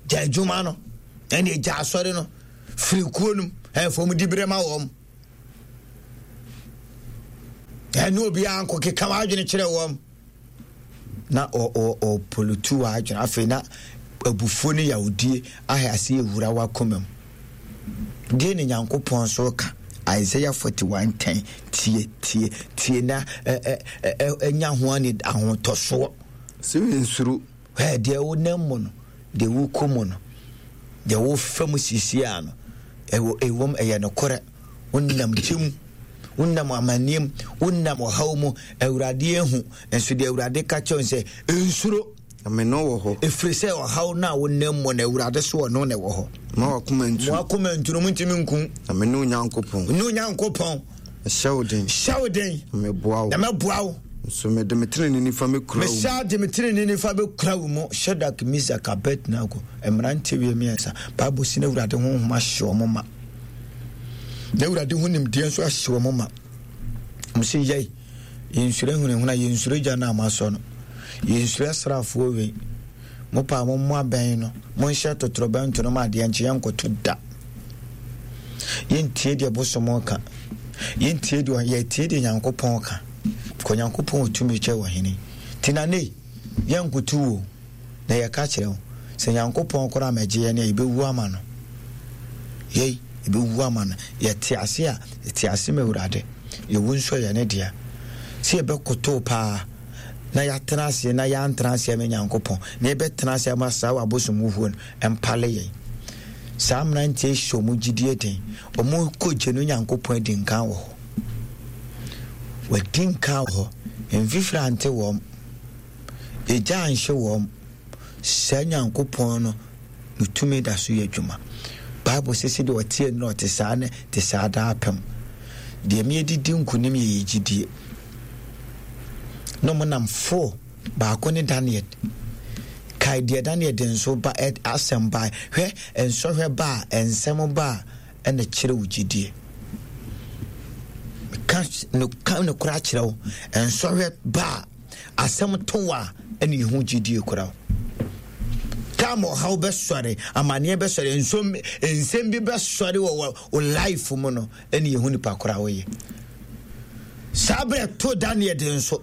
gya adwuma no ɛne gya asɔre no firi kuo no ɛfom di brema wɔm ɛne obi anko keka wadwene kyerɛ wɔm na o polutu wadwene afei na abufuo ne yawdie ahase ewura wakoma mu die ne Nyankopɔn so ka Isaiah 41:10 tie na enya ho ani ahotoso se nsuru de wo nemu no de wo komu no de wo fam sisia no ewom eye no kore wonnam tim wonnam amanim wonnam hawmu awurade ehu enso de awurade ka kyɛw sɛ nsuro ameno wo ho efiri sɛ haw na wonnam mo na awurade so no ne wo ho ma wakoma nturu muntimi nkun ameno Nyankopɔn shawden meboawo so me de metrene ni fa me kura me sha de metrene ni fa be kura wo mo Shadrach Meshach Abednego emrante wie miensa Bible sina awurade honhoma hye wo ma de awurade honim de enso ahye wo ma mse yai yensure huna yensure jana amaso no yensure srafo we mo pa mo aben no mo hye totrobanto no ma de enche yankoto da yentie de bosomo ka yentie de yetie de Nyankopɔn ka ko Nyankopɔn otumi kye wo hene tinane yankutu wo na yaka kyerɛ wo sɛ Nyankopɔn kora magye ye ne ibewu ama no yei ibewu ama no yɛte ase a yɛte ase ma Awurade yɛwu nso yɛ ne dia sɛ yɛbɛkoto paa na yɛatena ase na yɛantena ase ma Nyankopɔn na yɛbɛtena ase ma saa wabosom huo no empale yɛn saa mrantie hyo mu gidie den ɔmo kɔgye no Nyankopɔn din kan wɔ wadin ka ho enfifra ante wom eja anhye wom sa Nyankopɔn no mutumi da so yɛ adwuma Bible sɛ de wɔtie no te saa ne te saa da apem de me didi nkunim yɛ gidie no monam 4 ba ko ne Daniel kai de Daniel den so ba asem ba hwɛ enso hwɛ ba ensem ba ɛna kyerɛ wo gidie no kura kyerɛw ensɔhwɛ ba asɛm towa ɛne hu gidie kura kamo how besɔre amane besɔre ensɛm bi besɔre wo life mu no ɛne hu nipa kura wo ye sabre to Daniel den so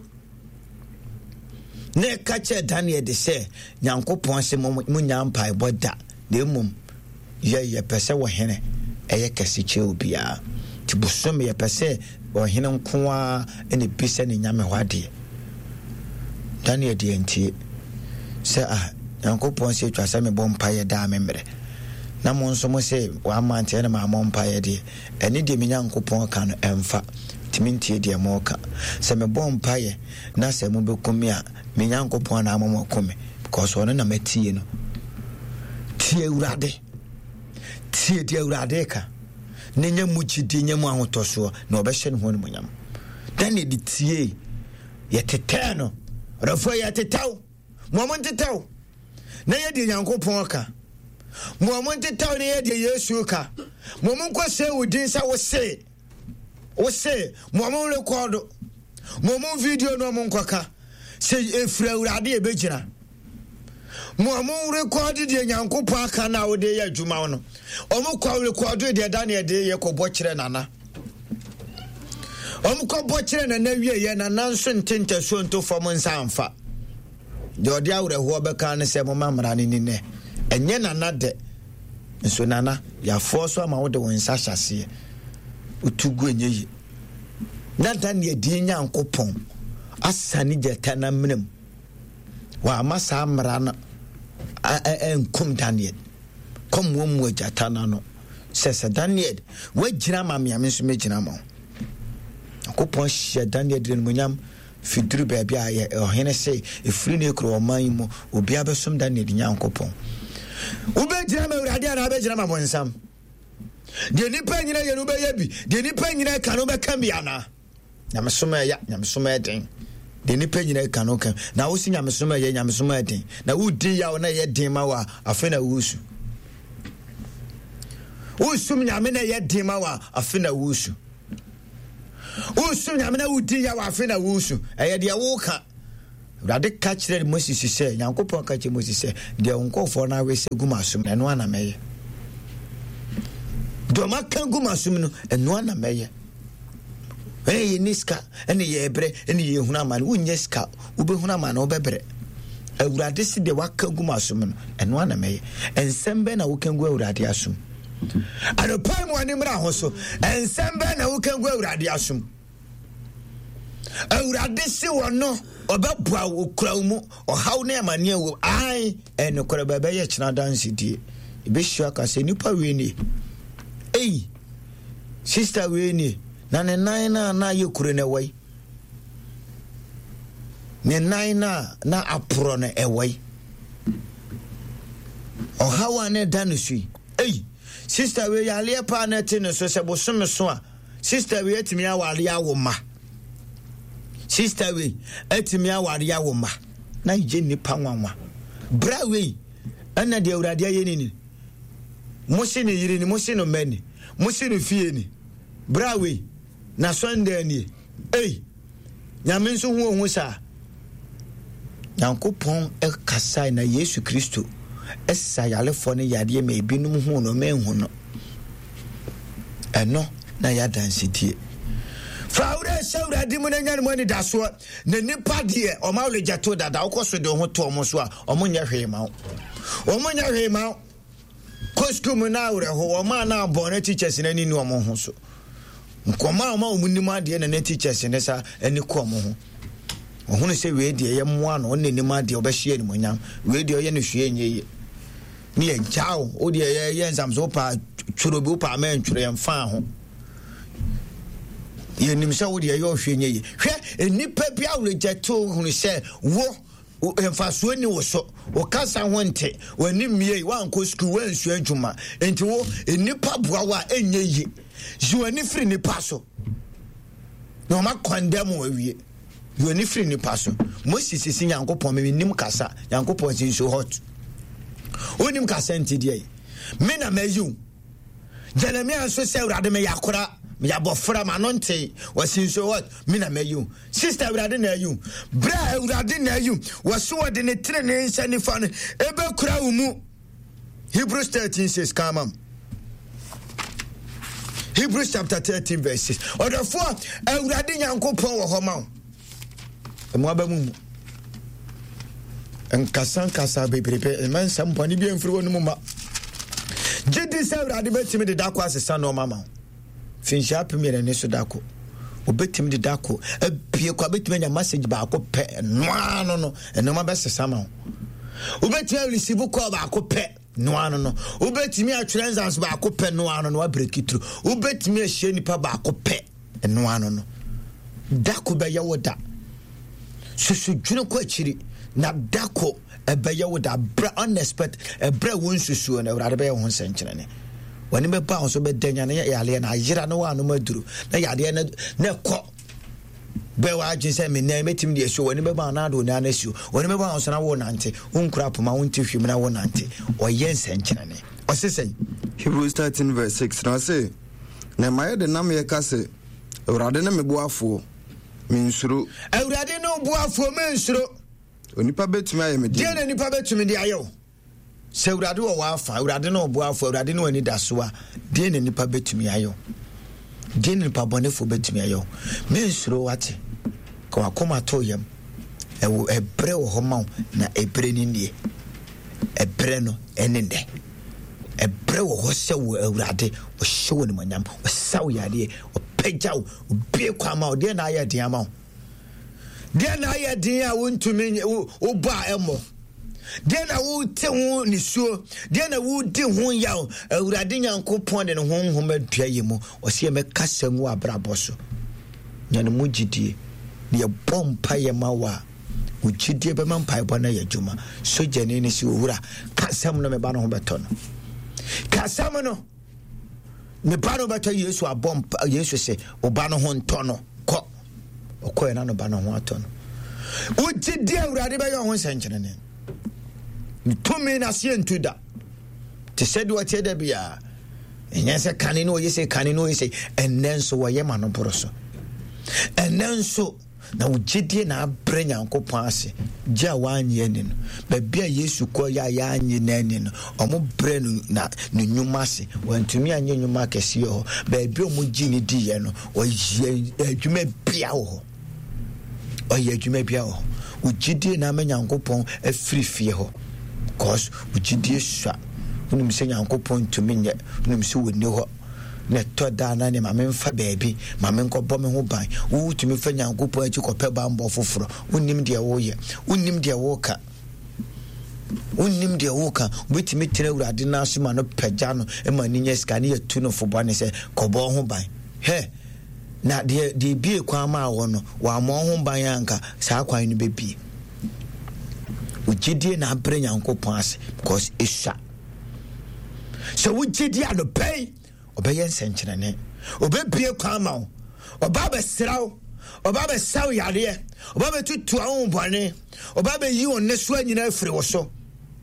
ne ka kyɛ Daniel de sɛ Nyankopɔn se mo nyampa boda na emum ye pɛsɛ wo hene ɛyɛ kɛse kyɛ obia ti bosom ye pɛsɛ wo hene nkoa ene bisa ne nyame hwade Daniel de antie sɛ Nyankopɔn se twa sɛ me bompa ye da memre na mo nso mo se wa mante na ma bompa ye de ene de me Nyankopɔn ka no emfa timintie de mo ka sɛ me bompa ye na sɛ mo bekomi a me Nyankopɔn na amamo komi because ono na matie no tie Awurade tie de Awurade ka nenya muchidi nyemu ahotoso na obehye ne ho nyam dan ne tie yetete no rafo yetetaw momontetaw na yedi Nyankopɔn ka momontetaw na yedi Yesu ka momonko se udin sa wo se momon record momon video no monko ka se efra Awurade ebegyina mo record de Nyankopɔn aka na wo de ya adwuma no omo kwa record de Daniel de ye kɔbɔ kyerɛ nana omo kɔbɔ kyerɛ nana wie ye nana nso ntente so nto fam nsamfa de ɔde awre ho bɛka ne sɛ mo mamra ne ne enye nana de nso nana ya forso ama wo de won nsa hyase utugu enye yi na Daniel de Nyankopɔn asani jeta na mnem wa amasa amra na enkum Daniel kom wo mu ajata na no sese Daniel wagyina ma me nso megyina ma Nyankopɔn hye Daniel de munyam fiduru baabi a ɔhene sɛ efiri ne kro ɔman mu obi abesom Daniel de Nyankopɔn ubegyina ma Awurade ana abegyina ma monsam de nipa nyina ye no bɛyɛ bi de nipa nyina ka no bɛka bi ana nyamesoma ya den de nipa nyina ka no kan na wo si nyamesoma ya den na wo di ya wo na ye den ma wa afi na wusu usum nyame na ye den ma wa afi na wusu usum nyame na wo di ya wa afi na wusu eye de wo ka Awurade ka kyerɛ Moses sɛ Nyankopɔn ka kyerɛ Moses sɛ deɛ nkɔfoɔ no awe sɛ gu masom no ɛno ana mɛyɛ deɛ ɔmaka gu masom no ɛno ana mɛyɛ ɛyɛ niska ɛne yɛ brɛ ɛne yɛ hunu ama no wonyɛ sika wobɛhunu ama no wobɛbrɛ Awurade si deɛ waka gu masom no ɛno ana mɛyɛ ɛnsɛm bɛ na woka gu Awurade asom anopa mu ani mmra ho so ɛnsɛm bɛ na woka gu Awurade asom Awurade si wɔ no ɔbɛboa wo kura wo mu ɔhaw ne amane wo ai ɛne kora bɛbɛyɛ kyena danse die ɛbɛhyia ka sɛ nipa wei nie ei sister wei nie na ne nan na yɛ kure ne wai ne nan na aporo ne ɛwai ɔhaw ne da no sui ei sister wei yale pa na te ne so sɛ bosome so a sister wei atimi awale awo ma sister we etimi aware ya wo ma na je nipa nwanwa bra we ana de Awurade aye ni mo se ne yiri ni mo se no mani mo se no fie ni bra we na Sunday ni nyame nso hu sa Nyankopɔn kasa na Yesu Kristo esa yalefo ne yade me binum hu no menhu no ɛno na ya dansitie Faure Saura Dimunyan money that's what the nipa dear or Mauli Jato that I'll cost with the hotel Moswa or Munya Hema. Or Munya Hema Coscumunara, who are man now born teachers in any normal hoso. Comma Munima dear and teachers in Essa and the Como. Or who say radio M1 only Nimadi or Bashir Munyam, radio Yenushi near Chow, O dear Yens, I'm so pa Churubupa man, Churian Farm. Ye nimsa wo de yo hwenye yi hwe enipa bia wo rejeto hunu se wo emfaso ni wo so wo kasa honte wani mie wa anko school wa nsu adwuma enti wo enipa boa wa enye yi ji wani firi nipa so no ma condemn wo wie wani firi nipa so Moses si Nyankopɔn me nim kasa Nyankopɔn sin so hot onim kasa enti de me na mayu Jeremia so se Awurade me yakora me abofra manonte wasinso what me na mayu sister Awurade na ayu bra Awurade na ayu waso de ne tire ne nsa ni fa no ebe kura wo mu Hebrews 13 says come on Hebrews chapter 13 verse 6 odofo Awurade Nyankopɔn wo ho ma wo emu abamu enkasa bebrebe man sampani bi emfiri wonu mu ma jidi se Awurade betimi de dakwa asesa no mama finja premier ne so dako obetimi de dako abie kwa betimi nya message ba ko pe noa no eno ma besesa ma obetimi receive call ba ko pe noa no obetimi a transactions ba ko pe noa no abrekitru obetimi a hye nipa ba ko pe noa no dako be ya woda susu dwene ko akiri na dako ebe ya woda bra unexpected ebra won susu na Awurade be ho nsenkyerene wani be ba so be danya na yale na ayira no wa no maduru na yade na ko be wa agin se me na metim de so wani be ba na do na na su wani be ba so na wo nante unkura poma wonti hwim na wo nante oye nsenkyerene o sesen Hebrews 13 verse 6 na say na maye de nam ye kase Awurade na mebuafo mensuro Awurade no buafo mensuro onipa betumi aye me de na nipa betumi de ayo se Awurade wo wafa Awurade no buafo Awurade no ani daso a de na nipa betumi ayo de na nipa bonefo betumi ayo mensuro wate ko akoma to yam ewo ebre wo homa na ebre ni nie ebre no enende ebre wo ho se wo Awurade o hyewo ni manyam o saw yade o pejaw o bie kwama o de na aye de ama de na aye de a wontumi o ba emo de na wo te ho ni suo de na wo di ho yaw Awurade Nyankopɔn de ne honhom adua yemu o se me kasam wo abraboso nyane mu gidie ne bompa yema wa ugidie be man pai bona ya juma so jane ni si owura kasam no me ba no ho beto no kasam no me ba no beto Yesu abompa Yesu se oba no ho nto no ko okoye na no ba no ho ato no ugidie Awurade be yo ho senkyene tumi na se ntuda te said what da bia enyense kane no yese kane no yese enenso wo yema no boroso enenso na ugidie na abre Nyankopon ase gya wanye ni no baabi a Yesu kɔ ya anye na ni no omo bre no na ne nnwuma ase wantumi anye nnwuma kɛse ho baabi omo gi ni di ye no oyɛ adwuma bia ho oyɛ adwuma bia ho ugidie na ma Nyankopon afiri fie ho cause ugidie swa unum sɛ Nyankopon tumi nyɛ unum sɛ woni ho ne toda na ne mamemfa baabi mamenkɔbɔ me ho ban wo tumi fa Nyankopon akyi kɔpɛ bambɔ foforo unim de wo ye unim de wo ka wetumi tena Awurade na so ma no pagya no e ma ninya sika ne yatu no fobɔ ne sɛ kɔbɔ ho ban he na de bie kwa ma wo no wa mo ho ban anka saa kwan no bebie ugidie na abre Nyankopon ase because isha so ugidie ado pay obeye nsenkyerene obebie kwa ma wo oba be srawo oba be saw yare oba be tutu awon bone oba be yi onne so anyina afiri wo so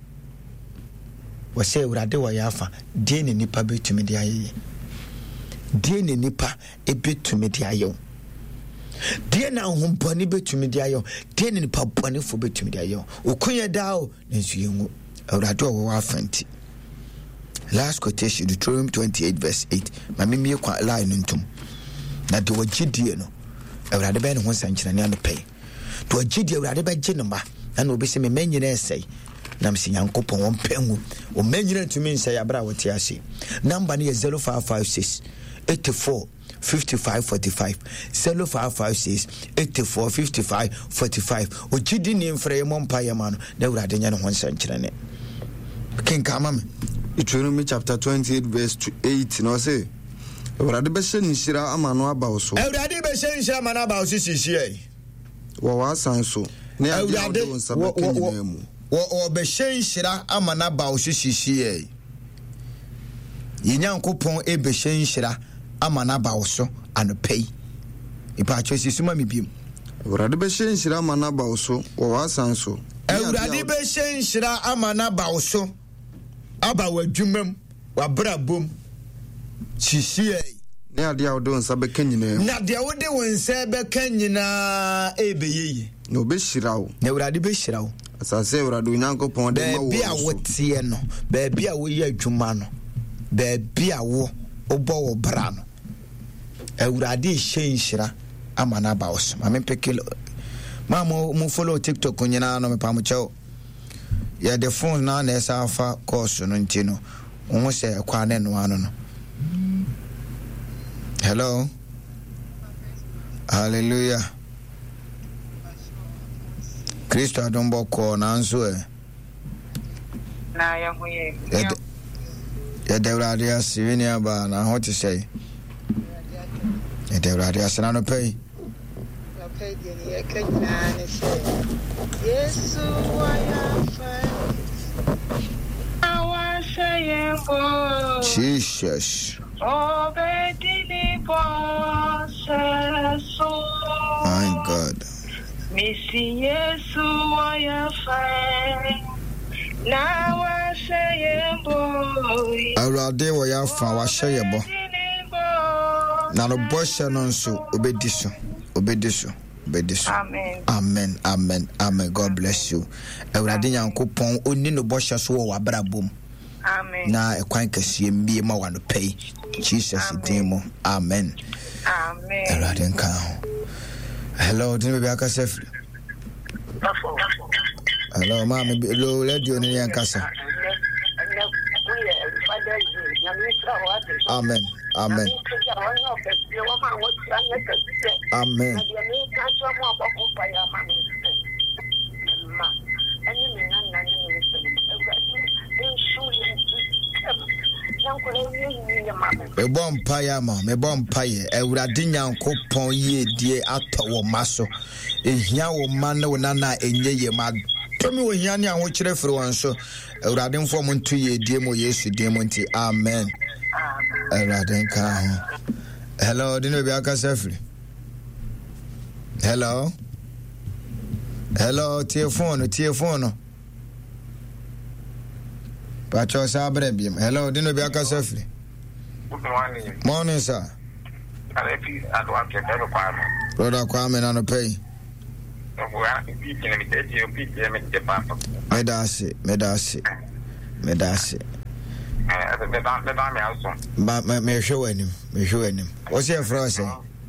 wo se Awurade wo yafa die ne nipa betumi de ayeye die ne nipa ebetumi de ayew die na ho bone betumi de ayew die ne nipa bone fo betumi de ayew okunya dao nensu yengu Awurade wo afanti. Last quotation, Deuteronomy 28 verse 8. Mami mi kwa line ntum. Na de wagidie no. Awurade be ne ho sankyerane an pay. To wagidie Awurade be gye no ba. Na no be se me manyina esai. Na msi Nyankopon won pengu. O manyina ntumi nsai abra wote ase. Number ne 0556 84 55 45 0556 84 55 45. O gidi ni mfre mo mpa yema no. Na Awurade nya ne ho sankyerane. King Kamame Deuteronomy chapter 28 verse 8 no say Awurade be hye nhyira amano aba wo so Awurade be hye nhyira amano aba wo so sisi wo wasan so ne Awurade won sabe kenyina mu wo be hye nhyira amano aba wo so sisi Nyankopon e be hye nhyira amano aba wo so anopai ipa chosisi ma mebiem Awurade be hye nhyira amano aba wo so wo wasan so Awurade be hye nhyira amano aba wo so aba wadwumam wabrabom sisiye ne ade a wode wonsa beka nyina na de wode wonsa beka nyina ebeyeye no be hyirawo na Awurade be hyirawo asase Awurade Nyankopon de ma wo bia wotie no bia wo ye adwuma no bia wo obɔ wo bra no Awurade hye nhyira amana ba wo so amempekelo mamo mo follow TikTok nyina no me pamochao ya the phone na na esa afa course no ntino wo se kwa na no ano no hello hallelujah Kristo adombo ko na nso na ya hoye ya de Awurade asini aba na ho te sei ya de Awurade asana no pay Yesu Jesus. My God. Missy Yesu now I say boy. Awurade wo ya fa wa hye yebo. Na no boshe no nso obediso. Amen. Amen. Amen. Amen. God bless you. Awurade Nyankopon oni no boshe so wo abrabom. Amen. Na ekwan kase mbie ma wa no pay. Jesus demo. Amen. Amen. Awurade nka ho. Hello, did we aka sefri? Hello, mama, lo radio ni yankasa. Amen. Amen. Amen. Me bom paya ma, me bom paye. Awurade Nyankopon ye die atowo maso. Ehia wo man na wona enye ye ma. Tomi wo hia ne aho kire firi won so. Awurade mfo mo ntu ye die mo Yesu die mo nti. Amen. Awurade nka ho. Hello, dino bi aka sefri. Hello. Hello, telephone. Pacho sabre bi. Hello, dino bi aka sefri. Good morning. Morning, sir. Alepi, I don't want to tell you. Brother Kwame, no pay. Medasi. Me show him. What's your phrase?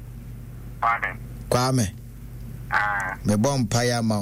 Kwame. Me bomb paya mau.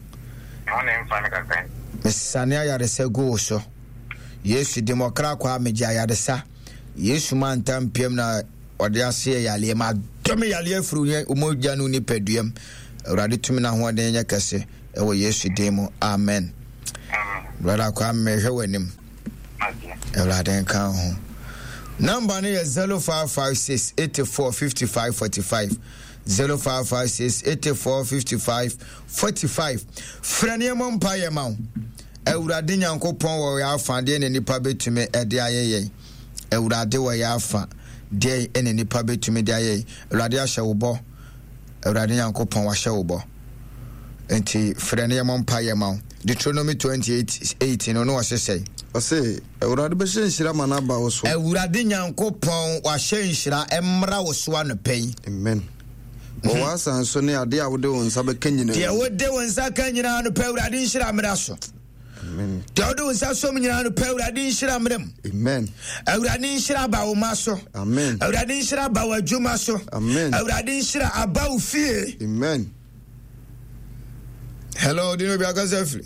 Miss Sania Yadesa go so. Yes, Democrat Kwame Jayadesa. Yes, man, tam PM or they say Yalema. Tommy Yalia through Umojanu ni Pedrium. Ready to me now one day, Yakase. Oh, yes, demo. Amen. Brother Kwame measure him. Eladen can home. Number is 0556 84 55 45. 0556 84 55 45. Frenia Mompire Mount. Eurade Yankopon or Alpha, then any public to me at the IA. Eurade wa Alpha, day any public to me, the IA. Radia Shawbo. Eurade Yankopon wa Shawbo. Enti Frenia Mompire Mount. Deuteronomy 28:18. No, what I say. I say, Eurade Beshin Shiramana Baus. Eurade Yankopon wa Shen Shira Emra was one pay. Amen. Was and Sonia, dear, would do on Sabbath Kenyan. Dear, would do on Sakan on the Pewradin Shiramaraso. Amen. Dodo is so many on the Pewradin Shiramrim. Amen. Euradin Shiraba Maso. Amen. Euradin Shiraba Jumaso. Amen. Euradin Shira about fear. Amen. Hello, do you know Biagazefli?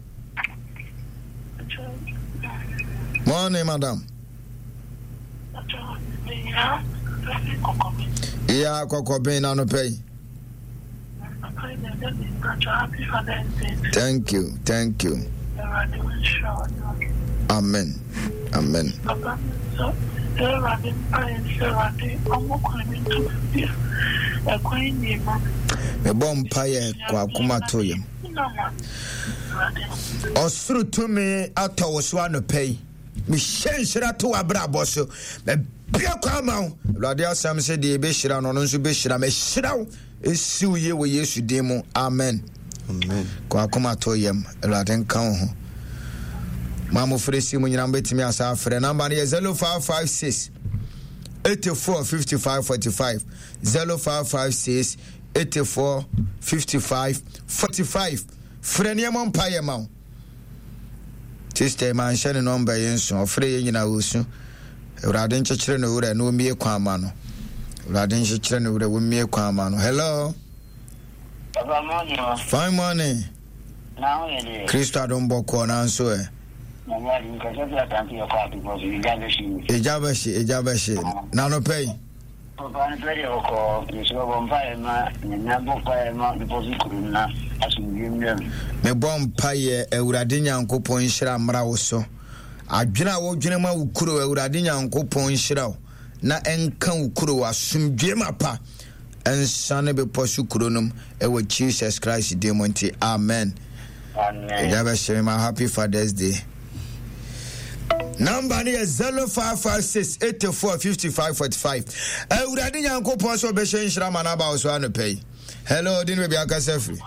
Morning, madam. Yeah, Coco Bain on the pay. Thank you. Amen. Me bomb pie kwa kumatoyem. Osuru to me ato waswana pay. Me shenshira to abrabo so. Me bia kwa ma. Radia Sam said the beshira no nso beshira me shiraw esiu ye we Yesu demo. Amen. Kwa kumatoyem raden kan ho. Mamu fresi mu nyina betimi asa afre number is 0556 84 55 45 0556 84 55 45 frenia mon paye ma sister man share number yenso ofre ye nyina wosu Ewurade nchekere no wura no mie kwa ama no Ewurade nchekere no wura wo mie kwa ama no. Hello Baba morning. Fine morning. Now you Kristo adombo na nso e Ejabashi na no pay Papa ni pere oko nso bompa ma na bompa ma deposit na asumdiem me bompa ye Ewurade Nyankopon nhira mra wo so adwena wo dwene ma wukuro Ewurade Nyankopon nhira na enka wukuro asumdiem apa ensane be posu kuronum ewo Jesus Christ demonti. Amen. Ejabashi, my happy Father's Day. Number is 0556 84 55 45. Ewurade Nyankopon so be shenshira manaba so anu pay. Hello, din we be akasefri.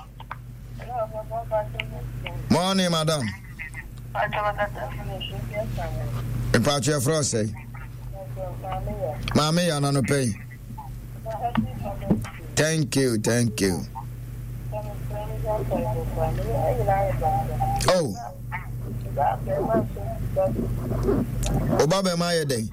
Morning, madam. Ipache fro say. Mami ya no pay. Thank you. Oh. Obabe maye dey.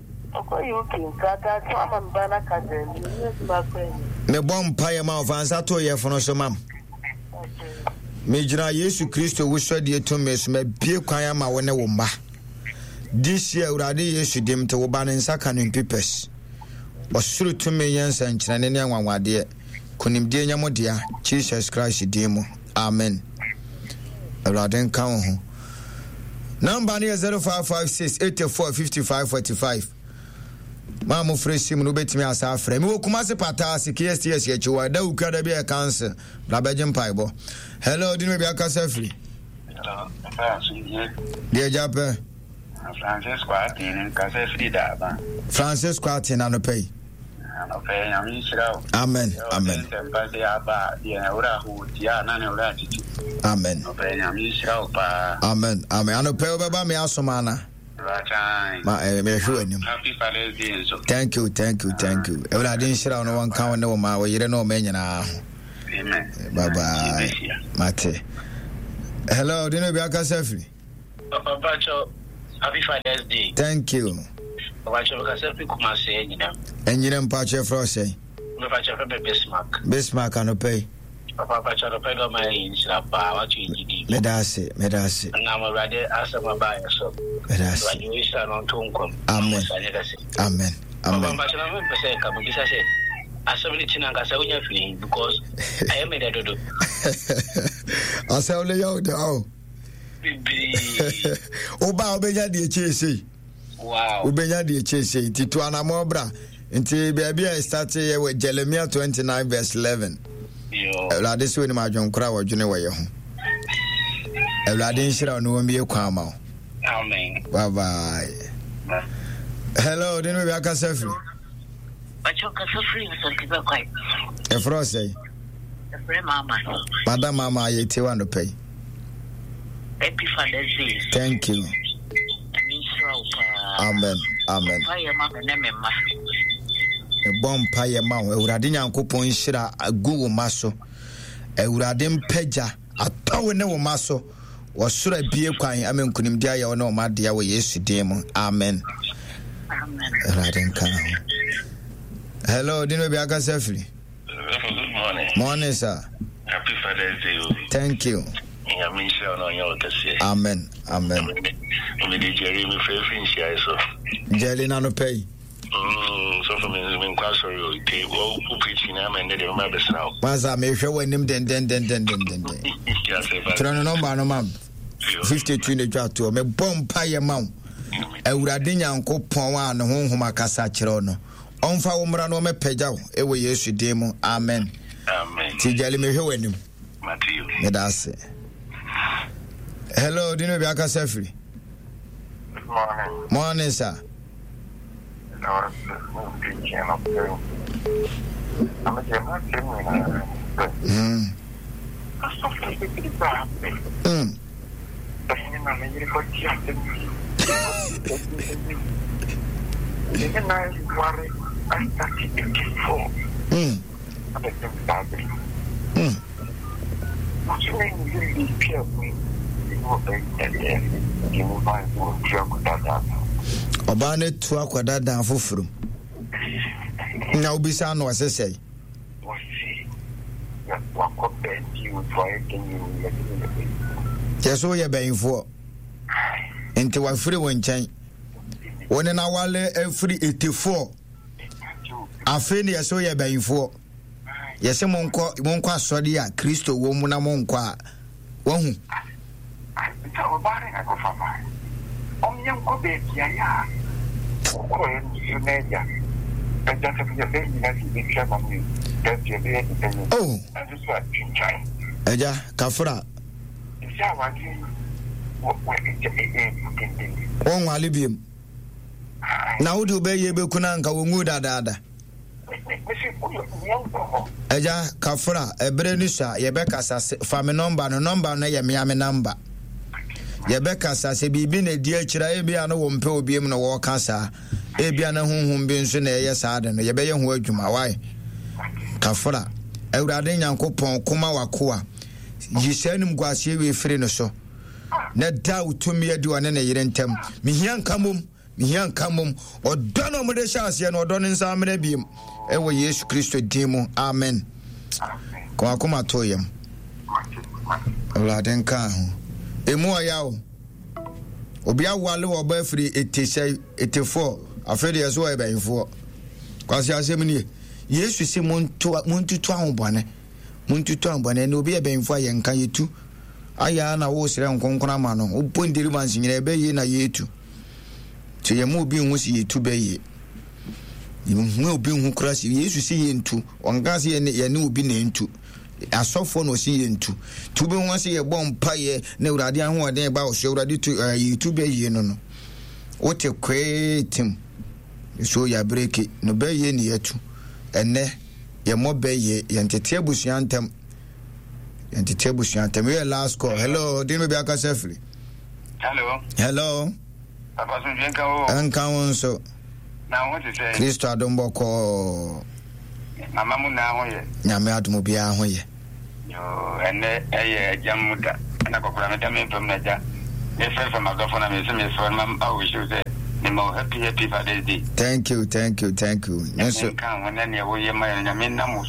Me bom paye ma ofansa to ye fono so mam. Me jira Yesu Kristo wo swade to me so me bie kwan ya ma wo ne wo mba. This year urade Yesu dim te wo ba ne nsaka no pipes. Osuru to me yensa nkyene ne anwanwade. Kunimdie nyamodia Jesus Christ dimo. Amen. Urade kan ho. Number is 0556 84 55 45. Mamu fresi mu no betimi asa afre. Mi wo kumase patasi KSTS ye chiwa da ukada bi e cancer. La bejim paibo. Hello, dinu bi akasa free. Hello, Francis. Dear Jape. Francis Quartin kasa free da ba. Francis Quartin no pay. No pay am yishira. Amen. Amen. Amen. Amen. Amen. Ano pay baba me asomana. Happy Father's Day. Thank you. Ewurade nshira no wan kan no ma wo yire no ma nyina. Amen. Bye-bye. Mate. Hello, Dino Biaka Sefri. Papa Pacho, happy Father's Day. Thank you. Papa Pacho, because I think I say, and you don't patch your frosty. Papa Pacho, Bismarck. Bismarck, I pay. Papa Pacho, the pedal my inch, what you did. Medasi. And I'm ready to ask my buyer, so. Medasi. You wish I don't come. Amen. Amen. Papa Pacho, I'm going to say, come on, I said. I saw the Chinanga feeling because I am a dodo. I saw the young dog. Oba Obenya de Chase. Wow. Obenya de Chase. Tituana Mobra. Until baby I started with Jeremiah 29 verse 11. Yo. This way my John Crow Junior way home. Eladin shall no be a kwama. Amen. Bye bye. Hello, then we are Casafi. A frosty. Madam Mama, you take one to pay. Happy Father's Day. Thank you. Amen. Amen. A bomb pie mount, a Radian coupon shira, a Google maso, a Radim Peja, a tower no maso, was sure a beer crying. I mean, couldn't die or no, my dear way yesterday. Amen. Amen. Radin Canal. Hello, Dino Biaka Sefri. Good morning. Morning, sir. Happy Father's Day. Thank you. Amen. Amen. Jelly no pay. So for me, quite sorry. They go preaching. I'm and they remember now. Maza, me show when him then. Turn number no ma'am. 52 in the jar to me bomb pie mount. A Uradinya uncle Pon and home Makasa Chirono. On fa umra no me peja ewe Yesu demo. Amen. Amen. Ti jali me hwe nim. Matthew. Me da se. Hello, Dino Biaka Sefri. Good morning. Morning, sir. Obane tu akwada dan foforo na obisa no asesei yeso ye benfo enti wa free wonchen woni na wale free 84 afi ne yeso ye benfo yese monko asode a Kristo wo mu na monko a wahu oh eja kafra won wale biem na wudu be ye be kuna nka wongu dadaada eja kafra ebre ni sha ye be kasa fami number no ye me number ye be kasa se bibi na di akira e bia no wo mpe obiem no wo kasa e bia na honhom bi nso na ye saade no ye be ye ho adwuma wai kafra Ewurade Nyankopɔn koma wakoa yisanum guase we firi no so na da utumi adi wane na yire ntam mihian kamom odono mo de chance no odono nsa amena biem ewo Yesu Kristo dimu amen kwa koma toyem Ewurade nka ho emu oyawo obi awale wo ba firi 84 afede yeso e bayifo kwase asemni Yesu si muntu ahobane na obi e bayifo ayenka yetu aya na wo sere nkonkona ma no opondiri mansinyira ebe ye na yetu to ye mu obi hu si yetu be ye mu obi hu kura si Yesu si ye ntu onga si ye ne obi na ntu asofo no si ye ntu tu be hu si ye bompa ye na Urade ahoden ba o so Urade tu yetu be ye no wote kwetim so ya breki no be ye ni yetu ene ye mo be ye yentete abusuantem we last call. Hello, didn't we be aka safely? Hello. Papa Sunjenka o. Anka wonso. Na what you say? Kristo adombo ko. Mama mu na ho ye. Nyame adomo bia ho ye. And Jamuda, and I go from Naja. Yes, from my governor, Miss Forman, I wish you say, the more happy Father's Day. Thank you. Yes, sir. Come when any way, my